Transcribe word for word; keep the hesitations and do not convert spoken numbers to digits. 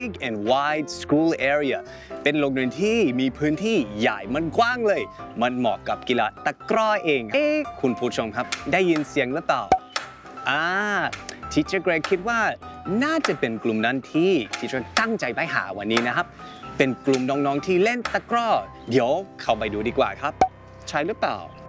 big and wide school area เป็นโรงเรียนที่มีพื้นที่ใหญ่มันกว้างเลยมันเหมาะกับกีฬาตะกร้อเองเอ๊ะคุณผู้ชมครับได้ยินเสียงหรือเปล่าอ่า Teacher Greg คิดว่าน่าจะเป็นกลุ่มนั้นที่ Teacher ตั้งใจไปหาวันนี้นะครับเป็นกลุ่มน้องๆที่เล่นตะกร้อเดี๋ยวเข้าไปดูดีกว่าครับใช่หรือเปล่า